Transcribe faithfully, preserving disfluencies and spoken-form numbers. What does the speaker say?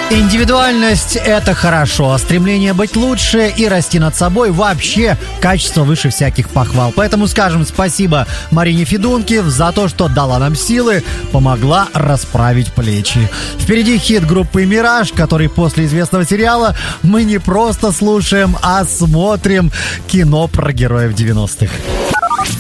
Индивидуальность — это хорошо, стремление быть лучше и расти над собой — вообще качество выше всяких похвал. Поэтому скажем спасибо Марине Федункив за то, что дала нам силы, помогла расправить плечи. Впереди хит группы «Мираж», который после известного сериала мы не просто слушаем, а смотрим кино про героев девяностых.